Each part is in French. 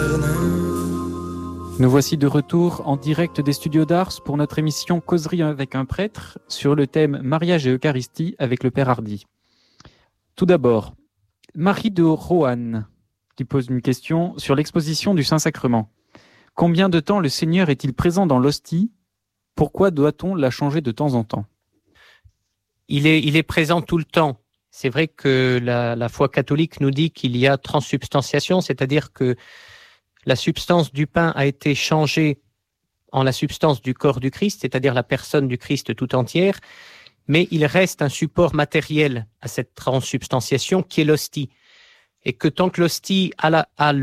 Nous voici de retour en direct des studios d'Ars pour notre émission Causerie avec un prêtre sur le thème Mariage et Eucharistie avec le Père Hardy. Tout d'abord, Marie de Roanne qui pose une question sur l'exposition du Saint-Sacrement. Combien de temps le Seigneur est-il présent dans l'hostie ? Pourquoi doit-on la changer de temps en temps ? Il est présent tout le temps. C'est vrai que la foi catholique nous dit qu'il y a transsubstantiation, c'est-à-dire que la substance du pain a été changée en la substance du corps du Christ, c'est-à-dire la personne du Christ tout entière, mais il reste un support matériel à cette transsubstantiation qui est l'hostie. Et que tant que l'hostie a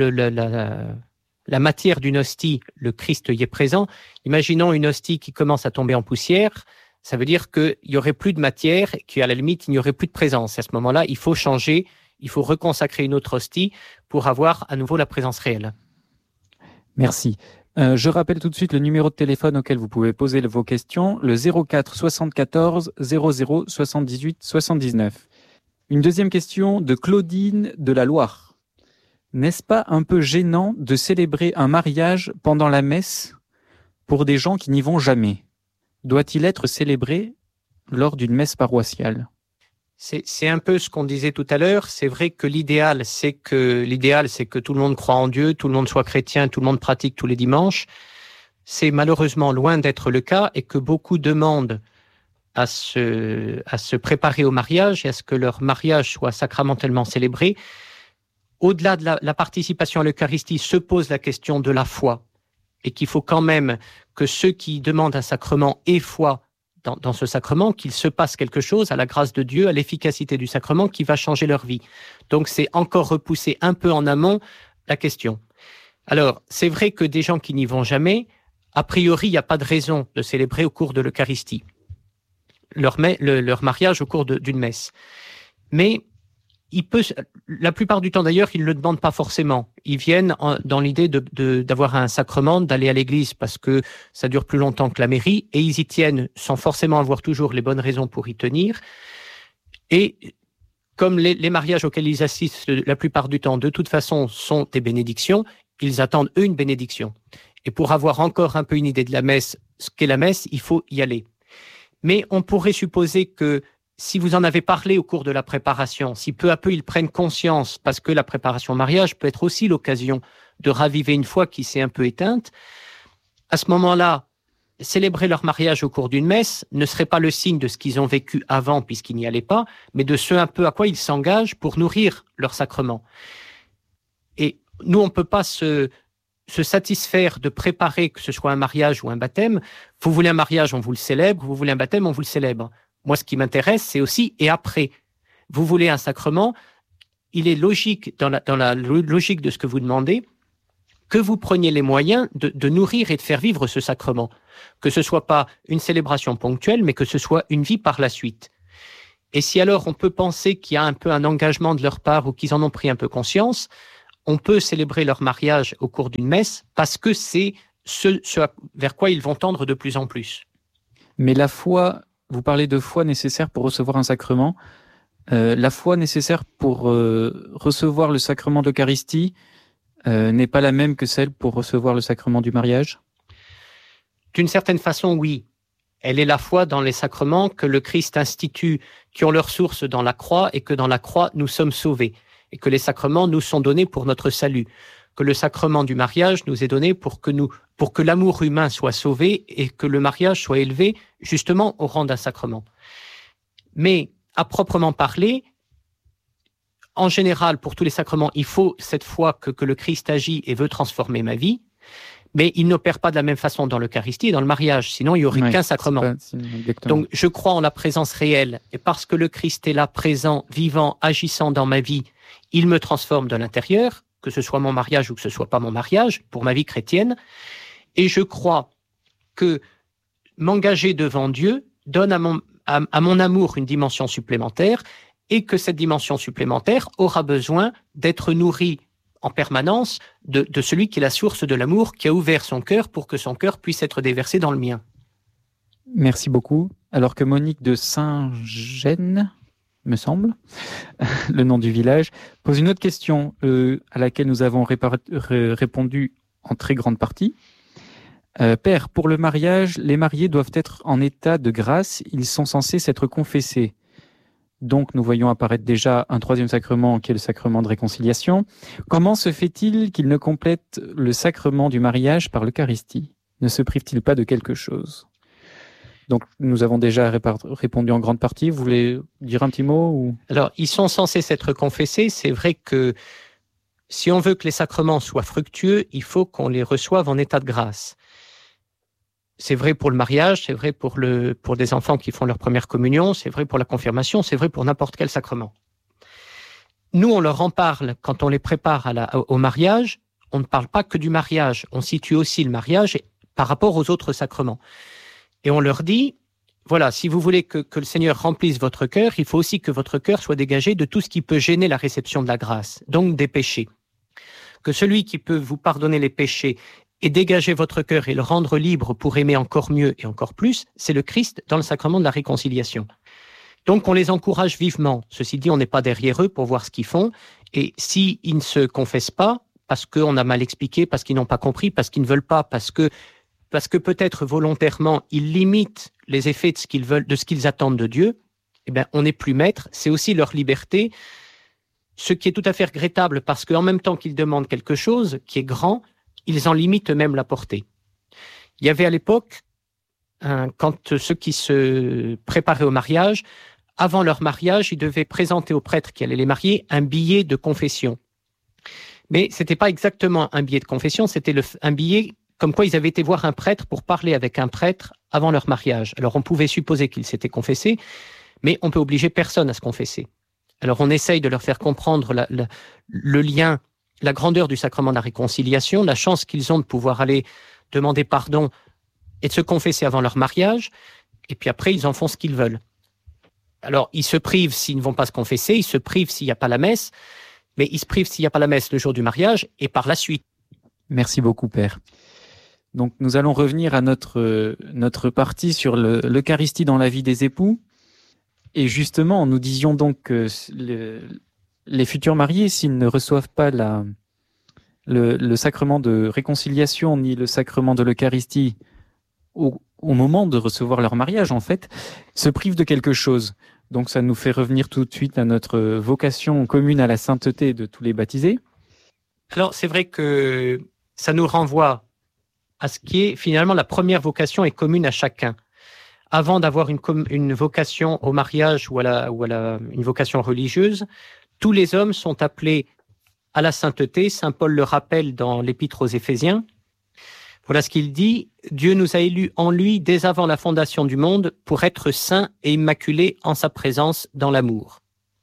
la matière d'une hostie, le Christ y est présent. Imaginons une hostie qui commence à tomber en poussière, ça veut dire qu'il n'y aurait plus de matière, qu'à la limite, il n'y aurait plus de présence. À ce moment-là, il faut changer, il faut reconsacrer une autre hostie pour avoir à nouveau la présence réelle. Merci. Je rappelle tout de suite le numéro de téléphone auquel vous pouvez poser vos questions, le 04 74 00 78 79. Une deuxième question de Claudine de la Loire. N'est-ce pas un peu gênant de célébrer un mariage pendant la messe pour des gens qui n'y vont jamais ? Doit-il être célébré lors d'une messe paroissiale ? C'est un peu ce qu'on disait tout à l'heure. C'est vrai que l'idéal, c'est que tout le monde croit en Dieu, tout le monde soit chrétien, tout le monde pratique tous les dimanches. C'est malheureusement loin d'être le cas et que beaucoup demandent à se préparer au mariage et à ce que leur mariage soit sacramentellement célébré. Au-delà de la participation à l'Eucharistie, se pose la question de la foi et qu'il faut quand même que ceux qui demandent un sacrement aient foi dans ce sacrement, qu'il se passe quelque chose à la grâce de Dieu, à l'efficacité du sacrement qui va changer leur vie. Donc c'est encore repousser un peu en amont la question. Alors, c'est vrai que des gens qui n'y vont jamais, a priori, il n'y a pas de raison de célébrer au cours de l'Eucharistie leur mariage au cours d'une messe. Mais la plupart du temps d'ailleurs, ils ne le demandent pas forcément. Ils viennent dans l'idée d'avoir un sacrement, d'aller à l'église parce que ça dure plus longtemps que la mairie, et ils y tiennent sans forcément avoir toujours les bonnes raisons pour y tenir. Et comme les mariages auxquels ils assistent la plupart du temps, de toute façon, sont des bénédictions, ils attendent eux une bénédiction. Et pour avoir encore un peu une idée de la messe, ce qu'est la messe, il faut y aller. Mais on pourrait supposer que si vous en avez parlé au cours de la préparation, si peu à peu ils prennent conscience, parce que la préparation au mariage peut être aussi l'occasion de raviver une foi qui s'est un peu éteinte, à ce moment-là, célébrer leur mariage au cours d'une messe ne serait pas le signe de ce qu'ils ont vécu avant, puisqu'ils n'y allaient pas, mais de ce un peu à quoi ils s'engagent pour nourrir leur sacrement. Et nous, on ne peut pas se satisfaire de préparer, que ce soit un mariage ou un baptême. Vous voulez un mariage, on vous le célèbre. Vous voulez un baptême, on vous le célèbre. Moi, ce qui m'intéresse, c'est aussi et après. Vous voulez un sacrement, il est logique, dans la logique de ce que vous demandez, que vous preniez les moyens de nourrir et de faire vivre ce sacrement. Que ce soit pas une célébration ponctuelle, mais que ce soit une vie par la suite. Et si alors on peut penser qu'il y a un peu un engagement de leur part ou qu'ils en ont pris un peu conscience, on peut célébrer leur mariage au cours d'une messe parce que c'est ce vers quoi ils vont tendre de plus en plus. Mais la foi, vous parlez de foi nécessaire pour recevoir un sacrement. La foi nécessaire pour recevoir le sacrement d'Eucharistie n'est pas la même que celle pour recevoir le sacrement du mariage ? D'une certaine façon, oui. Elle est la foi dans les sacrements que le Christ institue, qui ont leur source dans la croix, et que dans la croix, nous sommes sauvés. Et que les sacrements nous sont donnés pour notre salut. Que le sacrement du mariage nous est donné pour que l'amour humain soit sauvé et que le mariage soit élevé justement au rang d'un sacrement. Mais à proprement parler, en général, pour tous les sacrements, il faut cette foi que le Christ agit et veut transformer ma vie, mais il n'opère pas de la même façon dans l'Eucharistie et dans le mariage, sinon il n'y aurait qu'un sacrement. Donc je crois en la présence réelle, et parce que le Christ est là, présent, vivant, agissant dans ma vie, il me transforme de l'intérieur, que ce soit mon mariage ou que ce soit pas mon mariage, pour ma vie chrétienne, et je crois que m'engager devant Dieu donne à mon amour une dimension supplémentaire, et que cette dimension supplémentaire aura besoin d'être nourrie en permanence de celui qui est la source de l'amour, qui a ouvert son cœur pour que son cœur puisse être déversé dans le mien. Merci beaucoup. Alors que Monique de Saint-Gène me semble, le nom du village, pose une autre question à laquelle nous avons répondu en très grande partie. Père, pour le mariage, les mariés doivent être en état de grâce, ils sont censés s'être confessés. Donc, nous voyons apparaître déjà un troisième sacrement qui est le sacrement de réconciliation. Comment se fait-il qu'ils ne complètent le sacrement du mariage par l'Eucharistie? Ne se privent-ils pas de quelque chose? Donc, nous avons déjà répondu en grande partie. Vous voulez dire un petit mot ou... Alors, ils sont censés s'être confessés. C'est vrai que si on veut que les sacrements soient fructueux, il faut qu'on les reçoive en état de grâce. C'est vrai pour le mariage, c'est vrai pour des enfants qui font leur première communion, c'est vrai pour la confirmation, c'est vrai pour n'importe quel sacrement. Nous, on leur en parle quand on les prépare au mariage. On ne parle pas que du mariage. On situe aussi le mariage par rapport aux autres sacrements. Et on leur dit, voilà, si vous voulez que le Seigneur remplisse votre cœur, il faut aussi que votre cœur soit dégagé de tout ce qui peut gêner la réception de la grâce, donc des péchés. Que celui qui peut vous pardonner les péchés et dégager votre cœur et le rendre libre pour aimer encore mieux et encore plus, c'est le Christ dans le sacrement de la réconciliation. Donc on les encourage vivement. Ceci dit, on n'est pas derrière eux pour voir ce qu'ils font. Et s'ils ne se confessent pas, parce qu'on a mal expliqué, parce qu'ils n'ont pas compris, parce qu'ils ne veulent pas, parce que peut-être volontairement, ils limitent les effets de ce qu'ils veulent, de ce qu'ils attendent de Dieu, eh bien, on n'est plus maître. C'est aussi leur liberté, ce qui est tout à fait regrettable, parce qu'en même temps qu'ils demandent quelque chose qui est grand, ils en limitent eux-mêmes la portée. Il y avait à l'époque, quand ceux qui se préparaient au mariage, avant leur mariage, ils devaient présenter au prêtre qui allait les marier un billet de confession. Mais ce n'était pas exactement un billet de confession, c'était un billet comme quoi ils avaient été voir un prêtre pour parler avec un prêtre avant leur mariage. Alors on pouvait supposer qu'ils s'étaient confessés, mais on peut obliger personne à se confesser. Alors on essaye de leur faire comprendre le lien, la grandeur du sacrement de la réconciliation, la chance qu'ils ont de pouvoir aller demander pardon et de se confesser avant leur mariage, et puis après ils en font ce qu'ils veulent. Alors ils se privent s'ils ne vont pas se confesser, ils se privent s'il n'y a pas la messe, mais ils se privent s'il n'y a pas la messe le jour du mariage et par la suite. Merci beaucoup, Père. Donc nous allons revenir à notre partie sur l'Eucharistie dans la vie des époux. Et justement, nous disions donc que les futurs mariés, s'ils ne reçoivent pas le sacrement de réconciliation ni le sacrement de l'Eucharistie au moment de recevoir leur mariage, en fait, se privent de quelque chose. Donc ça nous fait revenir tout de suite à notre vocation commune à la sainteté de tous les baptisés. Alors c'est vrai que ça nous renvoie à ce qui est finalement la première vocation est commune à chacun. Avant d'avoir une vocation au mariage ou une vocation religieuse, tous les hommes sont appelés à la sainteté. Saint Paul le rappelle dans l'Épître aux Éphésiens. Voilà ce qu'il dit. Dieu nous a élus en lui dès avant la fondation du monde pour être saints et immaculés en sa présence dans l'amour.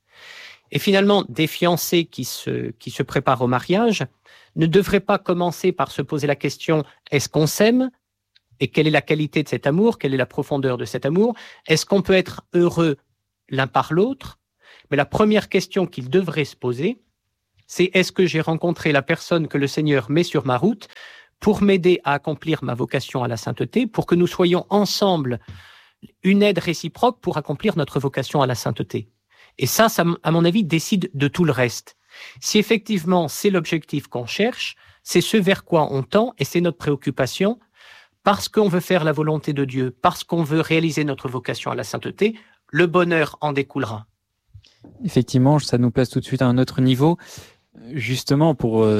Et finalement, des fiancés qui se préparent au mariage ne devraient pas commencer par se poser la question « est-ce qu'on s'aime ?» et quelle est la qualité de cet amour, quelle est la profondeur de cet amour, est-ce qu'on peut être heureux l'un par l'autre? Mais la première question qu'ils devraient se poser, c'est est-ce que j'ai rencontré la personne que le Seigneur met sur ma route pour m'aider à accomplir ma vocation à la sainteté, pour que nous soyons ensemble une aide réciproque pour accomplir notre vocation à la sainteté. Et ça, à mon avis, décide de tout le reste. Si effectivement c'est l'objectif qu'on cherche, c'est ce vers quoi on tend et c'est notre préoccupation, parce qu'on veut faire la volonté de Dieu, parce qu'on veut réaliser notre vocation à la sainteté, le bonheur en découlera. Effectivement, ça nous place tout de suite à un autre niveau. Justement,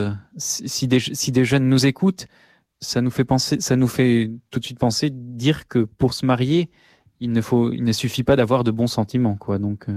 si des jeunes nous écoutent, ça nous fait tout de suite penser, dire que pour se marier, il ne suffit pas d'avoir de bons sentiments, quoi. Donc,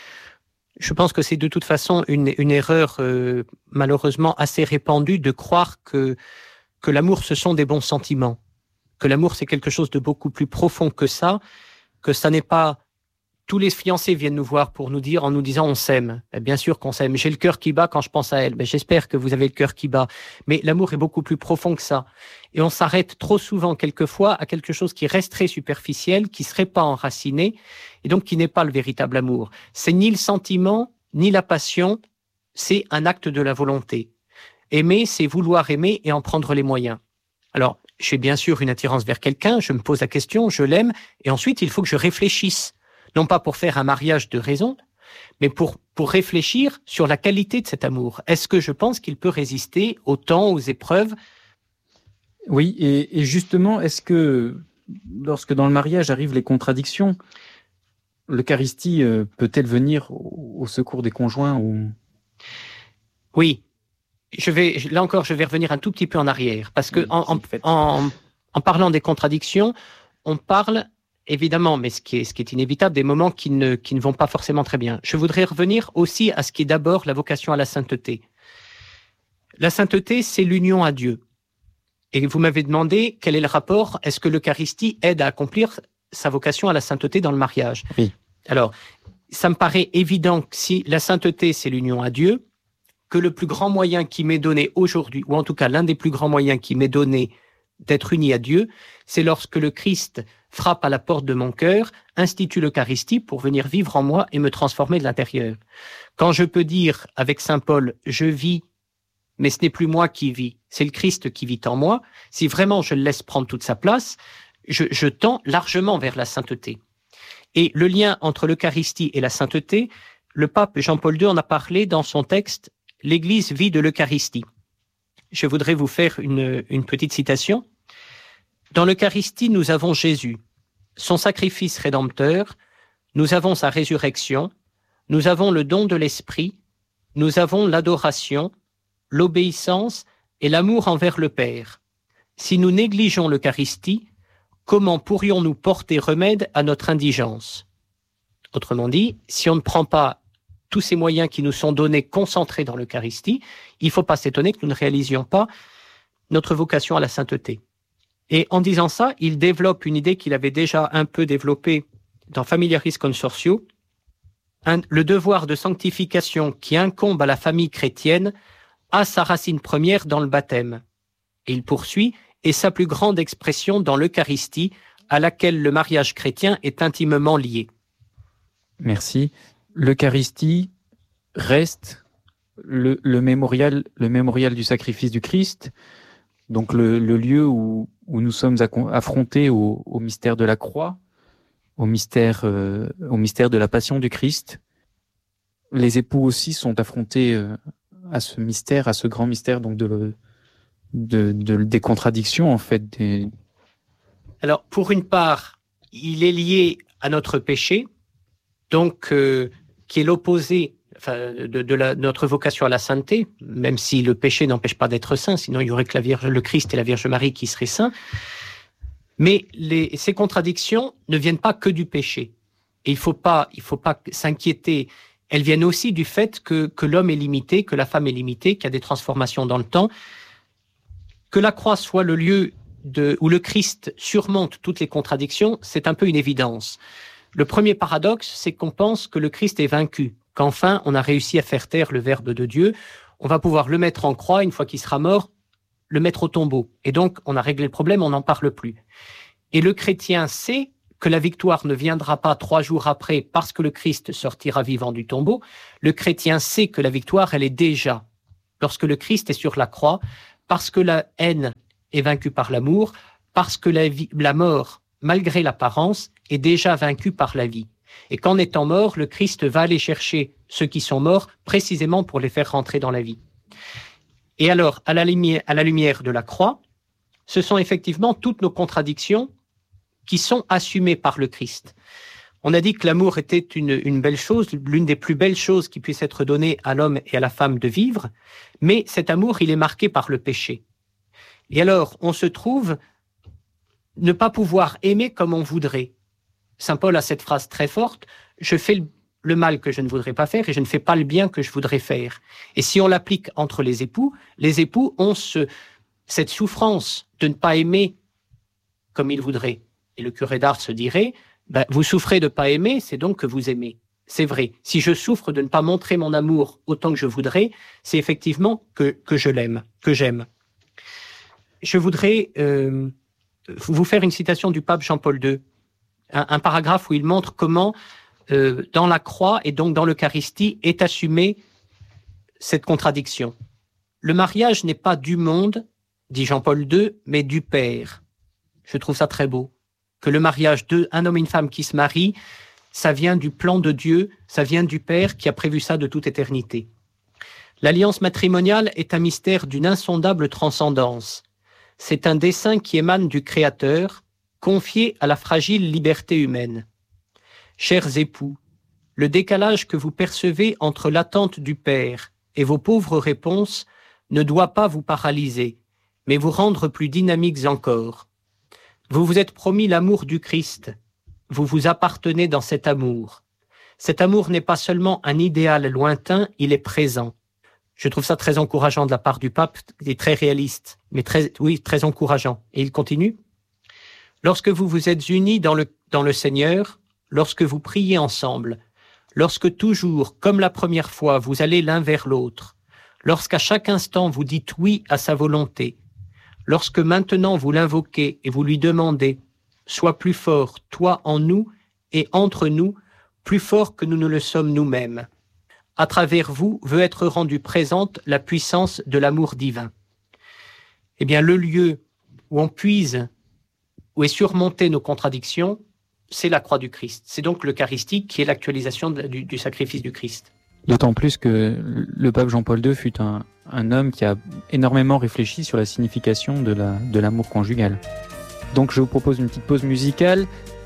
je pense que c'est de toute façon une erreur malheureusement assez répandue de croire que l'amour ce sont des bons sentiments, que l'amour c'est quelque chose de beaucoup plus profond que ça n'est pas. Tous les fiancés viennent nous voir pour nous dire, en nous disant on s'aime. Bien sûr qu'on s'aime. J'ai le cœur qui bat quand je pense à elle. J'espère que vous avez le cœur qui bat. Mais l'amour est beaucoup plus profond que ça. Et on s'arrête trop souvent, quelquefois, à quelque chose qui resterait superficiel, qui serait pas enraciné, et donc qui n'est pas le véritable amour. C'est ni le sentiment, ni la passion, c'est un acte de la volonté. Aimer, c'est vouloir aimer et en prendre les moyens. Alors, j'ai bien sûr une attirance vers quelqu'un, je me pose la question, je l'aime, et ensuite il faut que je réfléchisse. Non pas pour faire un mariage de raison, mais pour réfléchir sur la qualité de cet amour. Est-ce que je pense qu'il peut résister au temps, aux épreuves? Oui, et justement, est-ce que lorsque dans le mariage arrivent les contradictions, l'Eucharistie peut-elle venir au secours des conjoints ou... Oui. Là encore, je vais revenir un tout petit peu en arrière, parce que en parlant des contradictions, on parle évidemment, mais ce qui est inévitable, des moments qui ne vont pas forcément très bien. Je voudrais revenir aussi à ce qui est d'abord la vocation à la sainteté. La sainteté, c'est l'union à Dieu. Et vous m'avez demandé quel est le rapport, est-ce que l'Eucharistie aide à accomplir sa vocation à la sainteté dans le mariage? Oui. Alors, ça me paraît évident que si la sainteté, c'est l'union à Dieu, que le plus grand moyen qui m'est donné aujourd'hui, ou en tout cas l'un des plus grands moyens qui m'est donné d'être uni à Dieu, c'est lorsque le Christ frappe à la porte de mon cœur, institue l'Eucharistie pour venir vivre en moi et me transformer de l'intérieur. Quand je peux dire avec saint Paul, je vis, mais ce n'est plus moi qui vis, c'est le Christ qui vit en moi, si vraiment je le laisse prendre toute sa place, je tends largement vers la sainteté. Et le lien entre l'Eucharistie et la sainteté, le pape Jean-Paul II en a parlé dans son texte « L'Église vit de l'Eucharistie ». Je voudrais vous faire une petite citation. Dans l'Eucharistie, nous avons Jésus, son sacrifice rédempteur, nous avons sa résurrection, nous avons le don de l'Esprit, nous avons l'adoration, l'obéissance et l'amour envers le Père. Si nous négligeons l'Eucharistie, comment pourrions-nous porter remède à notre indigence? Autrement dit, si on ne prend pas tous ces moyens qui nous sont donnés concentrés dans l'Eucharistie, il ne faut pas s'étonner que nous ne réalisions pas notre vocation à la sainteté. Et en disant ça, il développe une idée qu'il avait déjà un peu développée dans Familiaris Consortio, le devoir de sanctification qui incombe à la famille chrétienne a sa racine première dans le baptême. Et il poursuit, et sa plus grande expression dans l'Eucharistie, à laquelle le mariage chrétien est intimement lié. Merci. L'Eucharistie reste le mémorial du sacrifice du Christ, donc le lieu où nous sommes affrontés au mystère de la croix, au mystère de la passion du Christ. Les époux aussi sont affrontés à ce mystère, à ce grand mystère donc des contradictions en fait. Alors pour une part, il est lié à notre péché, donc qui est l'opposé de notre vocation à la sainteté, même si le péché n'empêche pas d'être saint, sinon il y aurait que le Christ et la Vierge Marie qui seraient saints. Mais ces contradictions ne viennent pas que du péché. Et il faut pas s'inquiéter. Elles viennent aussi du fait que l'homme est limité, que la femme est limitée, qu'il y a des transformations dans le temps. Que la croix soit le lieu où le Christ surmonte toutes les contradictions, c'est un peu une évidence. Le premier paradoxe, c'est qu'on pense que le Christ est vaincu, qu'enfin on a réussi à faire taire le Verbe de Dieu. On va pouvoir le mettre en croix, une fois qu'il sera mort, le mettre au tombeau. Et donc, on a réglé le problème, on n'en parle plus. Et le chrétien sait que la victoire ne viendra pas 3 jours après parce que le Christ sortira vivant du tombeau. Le chrétien sait que la victoire, elle est déjà lorsque le Christ est sur la croix, parce que la haine est vaincue par l'amour, parce que la mort, malgré l'apparence, est déjà vaincue par la vie. Et qu'en étant mort, le Christ va aller chercher ceux qui sont morts précisément pour les faire rentrer dans la vie. Et alors, à la lumière de la croix, ce sont effectivement toutes nos contradictions qui sont assumées par le Christ. On a dit que l'amour était une belle chose, l'une des plus belles choses qui puisse être donnée à l'homme et à la femme de vivre, mais cet amour, il est marqué par le péché. Et alors, on se trouve ne pas pouvoir aimer comme on voudrait. Saint Paul a cette phrase très forte, « Je fais le mal que je ne voudrais pas faire et je ne fais pas le bien que je voudrais faire ». Et si on l'applique entre les époux ont cette souffrance de ne pas aimer comme ils voudraient. Et le curé d'Ars se dirait, vous souffrez de ne pas aimer, c'est donc que vous aimez. C'est vrai. Si je souffre de ne pas montrer mon amour autant que je voudrais, c'est effectivement que je l'aime, que j'aime. Je voudrais vous faire une citation du pape Jean-Paul II, un paragraphe où il montre comment, dans la croix et donc dans l'Eucharistie, est assumée cette contradiction. Le mariage n'est pas du monde, dit Jean-Paul II, mais du Père. Je trouve ça très beau. Que le mariage d'un homme et une femme qui se marient, ça vient du plan de Dieu, ça vient du Père qui a prévu ça de toute éternité. L'alliance matrimoniale est un mystère d'une insondable transcendance. C'est un dessein qui émane du Créateur, confié à la fragile liberté humaine. Chers époux, le décalage que vous percevez entre l'attente du Père et vos pauvres réponses ne doit pas vous paralyser, mais vous rendre plus dynamiques encore. Vous vous êtes promis l'amour du Christ. Vous vous appartenez dans cet amour. Cet amour n'est pas seulement un idéal lointain, il est présent. Je trouve ça très encourageant de la part du pape, il est très réaliste, mais très encourageant. Et il continue. Lorsque vous vous êtes unis dans le Seigneur, lorsque vous priez ensemble, lorsque toujours, comme la première fois, vous allez l'un vers l'autre, lorsqu'à chaque instant vous dites oui à sa volonté, lorsque maintenant vous l'invoquez et vous lui demandez « Sois plus fort, toi en nous et entre nous, plus fort que nous ne le sommes nous-mêmes ». À travers vous veut être rendue présente la puissance de l'amour divin. Eh bien, le lieu où on puise, où est surmontée nos contradictions, c'est la croix du Christ. C'est donc l'Eucharistie qui est l'actualisation du sacrifice du Christ. D'autant plus que le pape Jean-Paul II fut un homme qui a énormément réfléchi sur la signification de l'amour conjugal. Donc je vous propose une petite pause musicale